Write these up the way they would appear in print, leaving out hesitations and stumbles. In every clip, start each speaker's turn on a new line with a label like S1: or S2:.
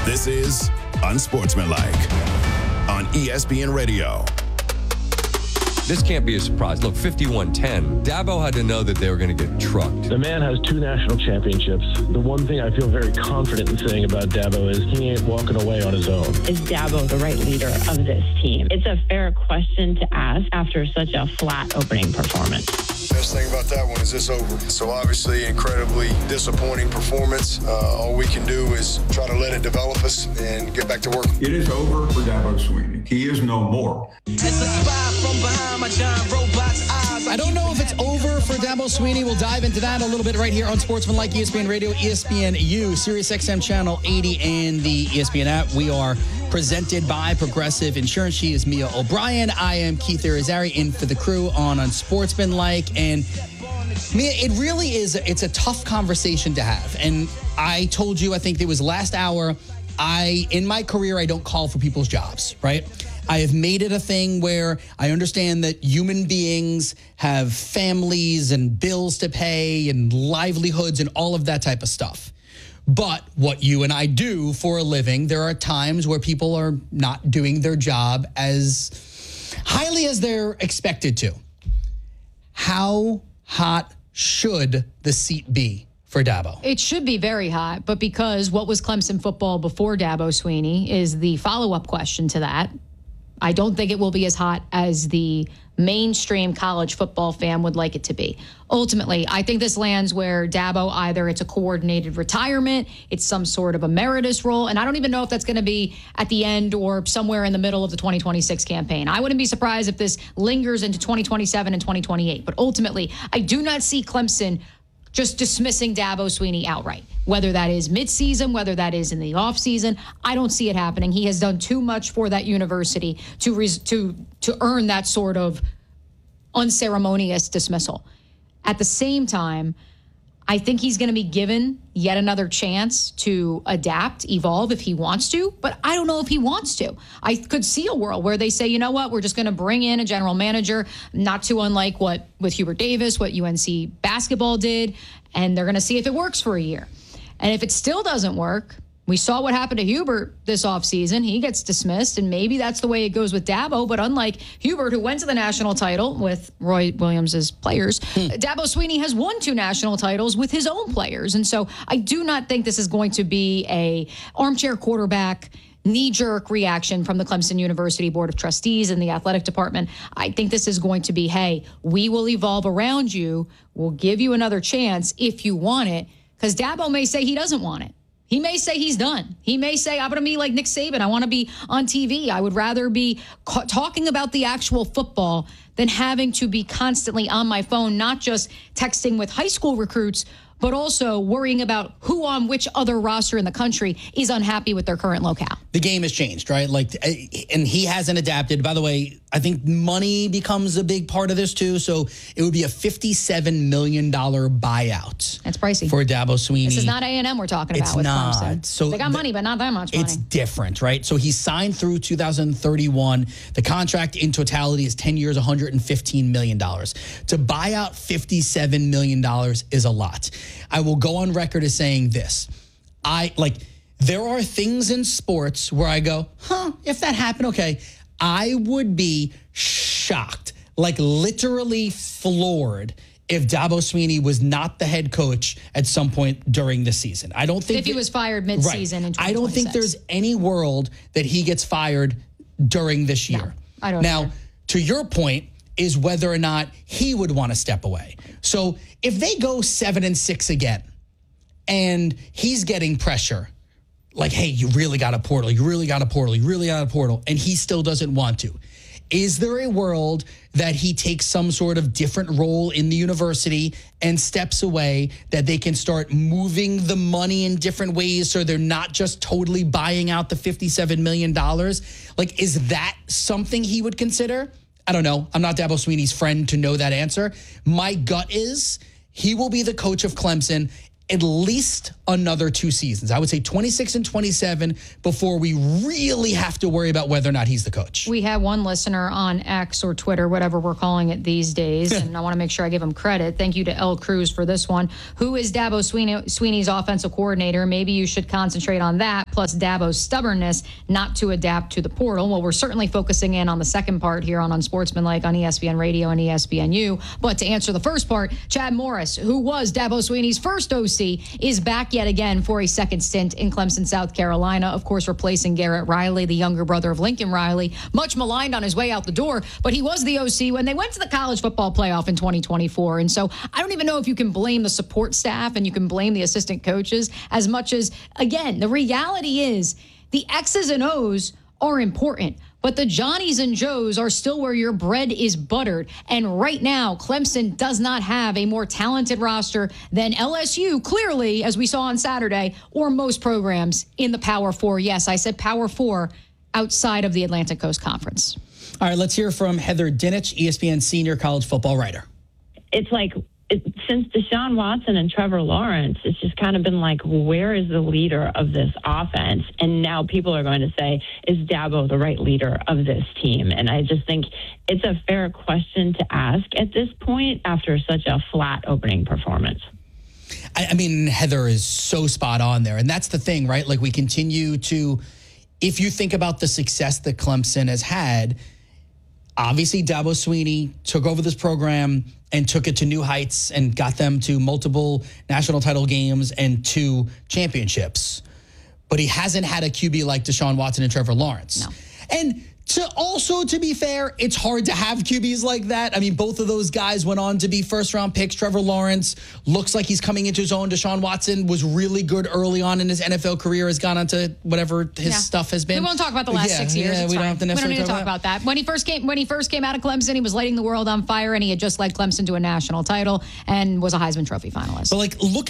S1: This is Unsportsmanlike on ESPN Radio.
S2: This can't be a surprise. Look, 51-10. Dabo had to know that they were going to get trucked.
S3: The man has 2 national championships. The one thing I feel very confident in saying about Dabo is he ain't walking away on his own.
S4: Is Dabo the right leader of this team? It's a fair question to ask after such a flat opening performance.
S5: Best thing about that one is it's over. So obviously, incredibly disappointing performance. All we can do is try to let it develop us and get back to work.
S6: It is over for Dabo Swinney. He is no more.
S7: I don't know if it's over for Dabo Swinney. We'll dive into that a little bit right here on Sportsmanlike ESPN Radio, ESPNU, Sirius XM Channel 80, and the ESPN app. We are presented by Progressive Insurance. She is Mia O'Brien. I am Keith Irizarry, in for the crew on Unsportsmanlike. And Mia, it really is, it's a tough conversation to have. And I told you, I think it was last hour, in my career, I don't call for people's jobs, right? I have made it a thing where I understand that human beings have families and bills to pay and livelihoods and all of that type of stuff. But what you and I do for a living, there are times where people are not doing their job as highly as they're expected to. How hot should the seat be for Dabo?
S8: It should be very hot, but because what was Clemson football before Dabo Swinney is the follow-up question to that. I don't think it will be as hot as the mainstream college football fan would like it to be. Ultimately, I think this lands where Dabo, either it's a coordinated retirement, it's some sort of emeritus role, and I don't even know if that's going to be at the end or somewhere in the middle of the 2026 campaign. I wouldn't be surprised if this lingers into 2027 and 2028. But ultimately, I do not see Clemson just dismissing Dabo Swinney outright, whether that is midseason, whether that is in the offseason. I don't see it happening. He has done too much for that university to earn that sort of unceremonious dismissal. At the same time, I think he's going to be given yet another chance to adapt, evolve if he wants to, but I don't know if he wants to. I could see a world where they say, you know what, we're just going to bring in a general manager, not too unlike what with Hubert Davis, what UNC basketball did, and they're going to see if it works for a year. And if it still doesn't work, we saw what happened to Hubert this offseason. He gets dismissed, and maybe that's the way it goes with Dabo. But unlike Hubert, who went to the national title with Roy Williams' players, Dabo Swinney has won 2 national titles with his own players. And so I do not think this is going to be a armchair quarterback, knee-jerk reaction from the Clemson University Board of Trustees and the athletic department. I think this is going to be, hey, we will evolve around you. We'll give you another chance if you want it, because Dabo may say he doesn't want it. He may say he's done. He may say, I'm going to be like Nick Saban. I want to be on TV. I would rather be talking about the actual football than having to be constantly on my phone, not just texting with high school recruits, but also worrying about who on which other roster in the country is unhappy with their current locale.
S7: The game has changed, right? And he hasn't adapted. By the way, I think money becomes a big part of this too. So it would be a $57 million buyout.
S8: That's pricey.
S7: For Dabo Swinney.
S8: This is not A&M we're talking about with Clemson.
S7: So
S8: they got money, but not that much money.
S7: It's different, right? So he's signed through 2031. The contract in totality is 10 years, $115 million. To buy out $57 million is a lot. I will go on record as saying this. There are things in sports where I go, if that happened, okay. I would be shocked, literally floored, if Dabo Swinney was not the head coach at some point during the season. I don't think
S8: if he was fired midseason in 2026.
S7: I don't think there's any world that he gets fired during this year.
S8: No, I don't
S7: Now,
S8: either.
S7: to your point, is whether or not he would want to step away. So if they go 7-6 again, and he's getting pressure, hey, you really got a portal, you really got a portal, you really got a portal, and he still doesn't want to. Is there a world that he takes some sort of different role in the university and steps away, that they can start moving the money in different ways so they're not just totally buying out the $57 million? Is that something he would consider? I don't know. I'm not Dabo Swinney's friend to know that answer. My gut is he will be the coach of Clemson at least another 2 seasons. I would say 26 and 27 before we really have to worry about whether or not he's the coach.
S8: We had one listener on X or Twitter, whatever we're calling it these days, and I want to make sure I give him credit. Thank you to El Cruz for this one. Who is Dabo Sweeney's offensive coordinator? Maybe you should concentrate on that, plus Dabo's stubbornness not to adapt to the portal. Well, we're certainly focusing in on the second part here on Unsportsmanlike on ESPN Radio and ESPNU. But to answer the first part, Chad Morris, who was Dabo Sweeney's first OC, is back yet again for a second stint in Clemson, South Carolina, of course, replacing Garrett Riley, the younger brother of Lincoln Riley, much maligned on his way out the door, but he was the OC when they went to the college football playoff in 2024. And so I don't even know if you can blame the support staff and you can blame the assistant coaches as much as, again, the reality is the X's and O's are important, but the Johnnies and Joes are still where your bread is buttered. And right now, Clemson does not have a more talented roster than LSU, clearly, as we saw on Saturday, or most programs in the Power Four. Yes, I said Power Four outside of the Atlantic Coast Conference.
S7: All right, let's hear from Heather Dinich, ESPN senior college football writer.
S4: It's like, since Deshaun Watson and Trevor Lawrence, it's just kind of been like, where is the leader of this offense? And now people are going to say, is Dabo the right leader of this team? And I just think it's a fair question to ask at this point after such a flat opening performance.
S7: I mean, Heather is so spot on there. And that's the thing, right? Like, we continue to, if you think about the success that Clemson has had, obviously Dabo Sweeney took over this program and took it to new heights and got them to multiple national title games and 2 championships. But he hasn't had a QB like Deshaun Watson and Trevor Lawrence.
S8: No.
S7: And to be fair, it's hard to have QBs like that. I mean, both of those guys went on to be first-round picks. Trevor Lawrence looks like he's coming into his own. Deshaun Watson was really good early on in his NFL career, has gone on to whatever his stuff has been.
S8: We won't talk about the last 6 years.
S7: Yeah, we don't have to necessarily
S8: need to talk about that. When he first came out of Clemson, he was lighting the world on fire, and he had just led Clemson to a national title and was a Heisman Trophy finalist.
S7: But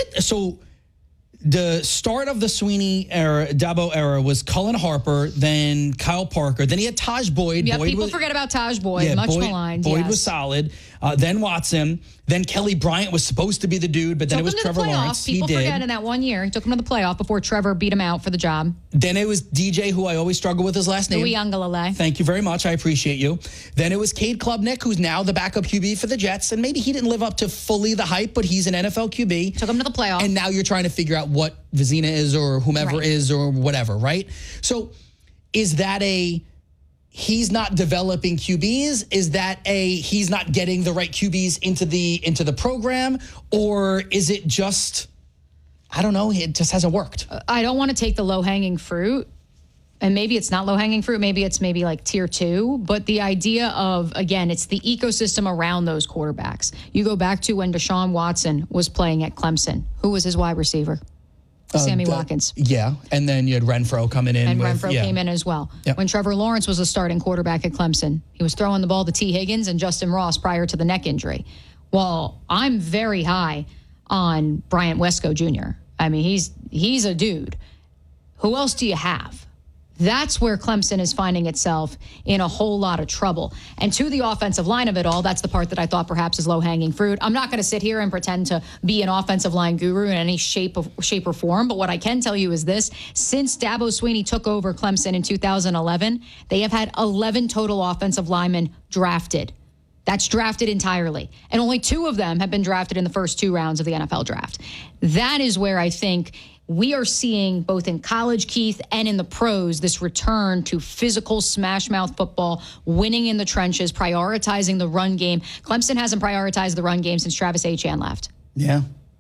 S7: the start of the Sweeney era, Dabo era, was Cullen Harper, then Kyle Parker. Then he had Taj Boyd.
S8: Yeah, people forget about Taj Boyd. Much maligned.
S7: Boyd was solid. Then Watson. Then Kelly Bryant was supposed to be the dude, but then it was Trevor Lawrence.
S8: People forget in that 1 year. He took him to the playoff before Trevor beat him out for the job.
S7: Then it was DJ, who I always struggle with his last name.
S8: Uiagalelei.
S7: Thank you very much. I appreciate you. Then it was Cade Klubnik, who's now the backup QB for the Jets. And maybe he didn't live up to fully the hype, but he's an NFL QB.
S8: Took him to the playoff.
S7: And now you're trying to figure out what Vizina is or whomever is or whatever, right? So is that he's not developing QBs? Is that he's not getting the right QBs into the program? Or is it just, I don't know, it just hasn't worked?
S8: I don't want to take the low-hanging fruit. And maybe it's not low-hanging fruit. Maybe it's like tier 2. But the idea of, again, it's the ecosystem around those quarterbacks. You go back to when Deshaun Watson was playing at Clemson. Who was his wide receiver? Sammy Watkins.
S7: Yeah, and then you had Renfro coming in.
S8: And Renfro came in as well.
S7: Yep.
S8: When Trevor Lawrence was a starting quarterback at Clemson, he was throwing the ball to T. Higgins and Justin Ross prior to the neck injury. Well, I'm very high on Bryant Wesco Jr. I mean, he's a dude. Who else do you have? That's where Clemson is finding itself in a whole lot of trouble. And to the offensive line of it all, that's the part that I thought perhaps is low-hanging fruit. I'm not going to sit here and pretend to be an offensive line guru in any shape or form, but what I can tell you is this. Since Dabo Sweeney took over Clemson in 2011, they have had 11 total offensive linemen drafted. That's drafted entirely. And only 2 of them have been drafted in the first 2 rounds of the NFL draft. That is where I think we are seeing, both in college, Keith, and in the pros, this return to physical smash-mouth football, winning in the trenches, prioritizing the run game. Clemson hasn't prioritized the run game since Travis Etienne left.
S7: Yeah.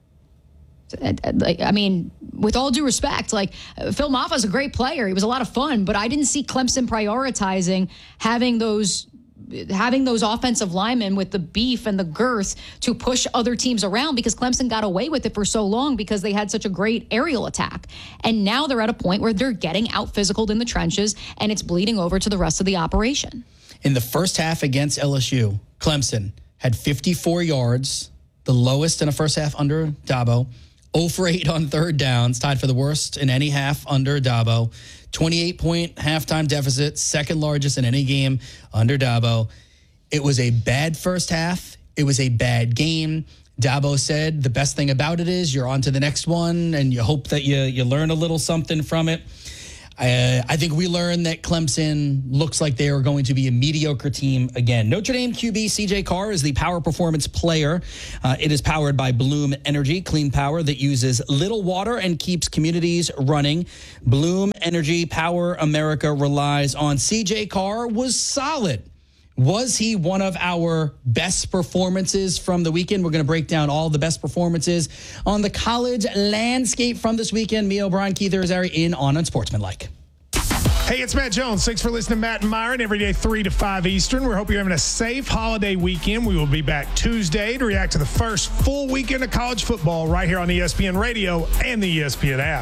S8: I mean, with all due respect, Phil Maffa's a great player. He was a lot of fun, but I didn't see Clemson prioritizing having those offensive linemen with the beef and the girth to push other teams around, because Clemson got away with it for so long because they had such a great aerial attack. And now they're at a point where they're getting out-physicaled in the trenches, and it's bleeding over to the rest of the operation.
S7: In the first half against LSU, Clemson had 54 yards, the lowest in a first half under Dabo, 0 for 8 on third downs, tied for the worst in any half under Dabo. 28-point halftime deficit, second largest in any game under Dabo. It was a bad first half. It was a bad game. Dabo said the best thing about it is you're on to the next one, and you hope that you learn a little something from it. I think we learned that Clemson looks like they are going to be a mediocre team again. Notre Dame QB CJ Carr is the power performance player. It is powered by Bloom Energy, clean power that uses little water and keeps communities running. Bloom Energy, Power America relies on. CJ Carr was solid. Was he one of our best performances from the weekend? We're going to break down all the best performances on the college landscape from this weekend. Mia O'Brien, Keith Irizarry in on Unsportsmanlike.
S9: Hey, it's Matt Jones. Thanks for listening to Matt and Myron every day, 3 to 5 Eastern. We hope you're having a safe holiday weekend. We will be back Tuesday to react to the first full weekend of college football right here on ESPN Radio and the ESPN app.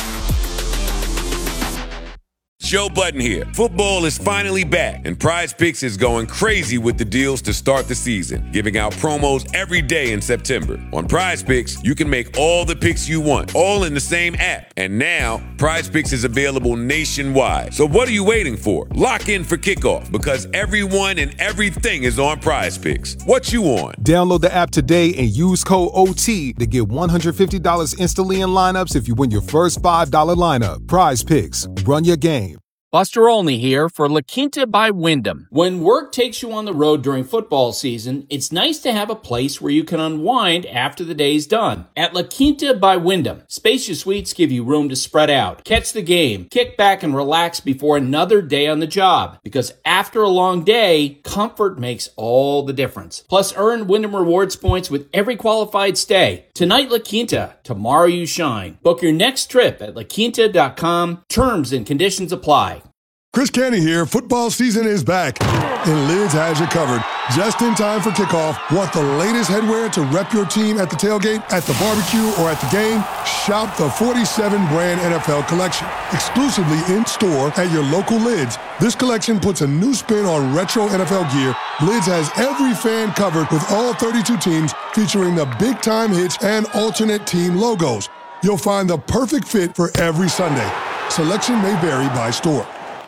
S10: Joe Budden here. Football is finally back, and Prize Picks is going crazy with the deals to start the season, giving out promos every day in September. On Prize Picks, you can make all the picks you want, all in the same app. And now, Prize Picks is available nationwide. So what are you waiting for? Lock in for kickoff, because everyone and everything is on Prize Picks. What you on?
S11: Download the app today and use code OT to get $150 instantly in lineups if you win your first $5 lineup. Prize Picks. Run your game.
S12: Buster Olney here for La Quinta by Wyndham. When work takes you on the road during football season, it's nice to have a place where you can unwind after the day's done. At La Quinta by Wyndham, spacious suites give you room to spread out, catch the game, kick back and relax before another day on the job. Because after a long day, comfort makes all the difference. Plus, earn Wyndham Rewards points with every qualified stay. Tonight, La Quinta. Tomorrow, you shine. Book your next trip at laquinta.com. Terms and conditions apply.
S13: Chris Canty here. Football season is back, and Lids has you covered. Just in time for kickoff. Want the latest headwear to rep your team at the tailgate, at the barbecue, or at the game? Shop the 47-brand NFL collection, exclusively in-store at your local Lids. This collection puts a new spin on retro NFL gear. Lids has every fan covered with all 32 teams, featuring the big-time hits and alternate team logos. You'll find the perfect fit for every Sunday. Selection may vary by store.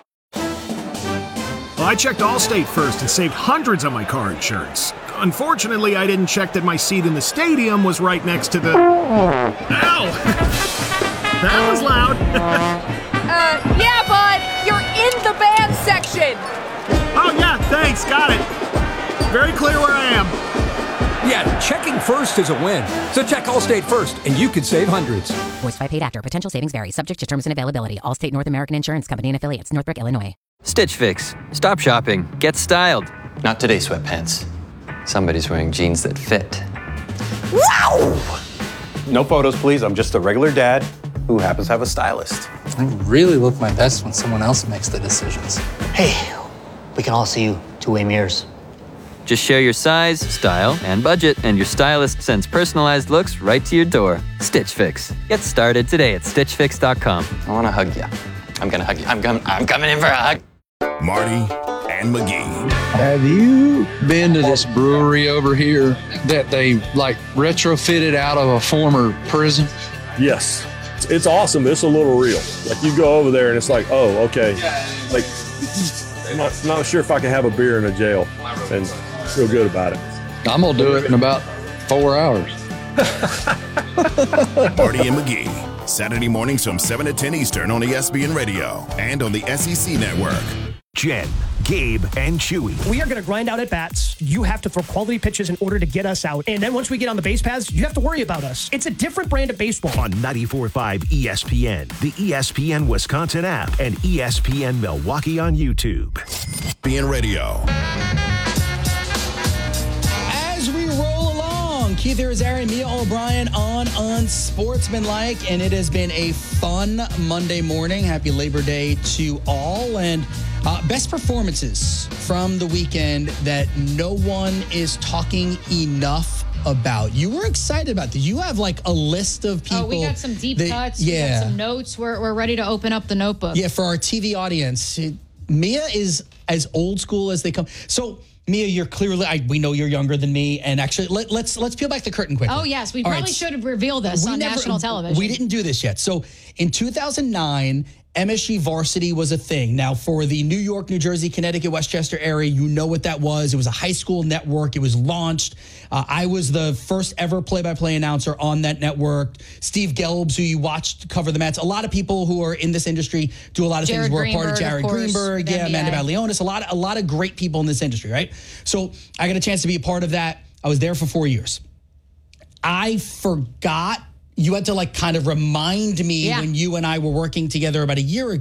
S14: Well, I checked Allstate first and saved hundreds on my car insurance. Unfortunately, I didn't check that my seat in the stadium was right next to the... Ow! That was loud.
S15: Yeah, bud, you're in the band section.
S14: Oh, yeah, thanks, got it. Very clear where I am.
S16: Yeah, checking first is a win. So check Allstate first, and you could save hundreds.
S17: Voiced by paid actor. Potential savings vary. Subject to terms and availability. Allstate North American Insurance Company and affiliates. Northbrook, Illinois.
S18: Stitch Fix. Stop shopping. Get styled. Not today, sweatpants. Somebody's wearing jeans that fit.
S19: Wow! No photos, please. I'm just a regular dad who happens to have a stylist.
S20: I really look my best when someone else makes the decisions.
S21: Hey, we can all see you two-way mirrors.
S18: Just share your size, style, and budget, and your stylist sends personalized looks right to your door. Stitch Fix. Get started today at StitchFix.com. I want to hug you. I'm going to hug you. I'm coming in for a hug.
S1: Marty and McGee.
S22: Have you been to this brewery over here that they like retrofitted out of a former prison?
S23: Yes. It's awesome. It's a little real. Like you go over there and it's like, oh, okay. Like I'm not sure if I can have a beer in a jail and feel good about it.
S22: I'm going to do it in about 4 hours.
S1: Marty and McGee. Saturday mornings from 7 to 10 Eastern on ESPN Radio and on the SEC Network.
S24: Jen, Gabe, and Chewy.
S25: We are going to grind out at bats. You have to throw quality pitches in order to get us out. And then once we get on the base paths, you have to worry about us. It's a different brand of baseball.
S24: On 94.5 ESPN, the ESPN Wisconsin app, and ESPN Milwaukee on YouTube.
S1: ESPN Radio.
S7: As we roll along, Keith Irizarry, Mia O'Brien on Unsportsmanlike, and it has been a fun Monday morning. Happy Labor Day to all. And best performances from the weekend that no one is talking enough about. You were excited about this. You have like a list of people.
S8: Oh, we got some deep cuts.
S7: Yeah.
S8: We got some notes. We're ready to open up the notebook.
S7: Yeah, for our TV audience, Mia is as old school as they come. So, Mia, you're clearly, we know you're younger than me. And actually, let's peel back the curtain quickly.
S8: Oh, yes. We probably should have revealed this on national television.
S7: We didn't do this yet. So, in 2009, MSG Varsity was a thing. Now, for the New York, New Jersey, Connecticut, Westchester area, you know what that was. It was a high school network. It was launched. I was the first ever play-by-play announcer on that network. Steve Gelbs, who you watched cover the Mets. A lot of people who are in this industry do a lot of things. We're a part of Jared Greenberg, Amanda Balleonis, a lot of great people in this industry, right? So I got a chance to be a part of that. I was there for 4 years. I forgot. You had to kind of remind me when you and I were working together about a year ago.